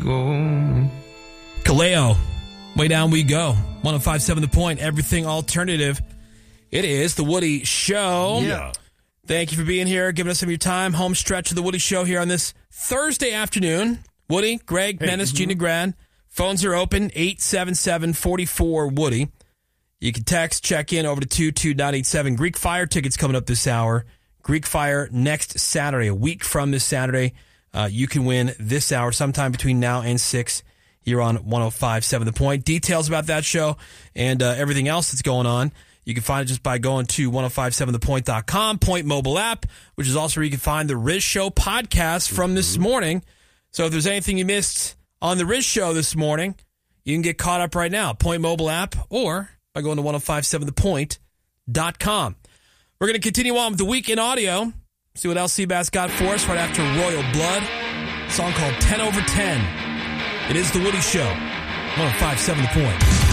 Go. Kaleo, way down we go. 105.7 The Point, everything alternative. It is The Woody Show. Yeah. Thank you for being here, giving us some of your time. Home stretch of The Woody Show here on this Thursday afternoon. Woody, Greg, Menace, Gina Gran. Phones are open, 877-44-WOODY. You can text, check in over to 22987. Greek Fire tickets coming up this hour. Greek Fire next Saturday, a week from this Saturday. You can win this hour sometime between now and 6 here on 105.7 The Point. Details about that show and everything else that's going on, you can find it just by going to 1057thepoint.com, Point mobile app, which is also where you can find the Riz Show podcast from this morning. So if there's anything you missed on the Riz Show this morning, you can get caught up right now. Point mobile app or by going to 1057thepoint.com. We're going to continue on with the week in audio. See what else Seabass got for us right after Royal Blood. A song called 10 over 10. It is The Woody Show. 1057 The Point.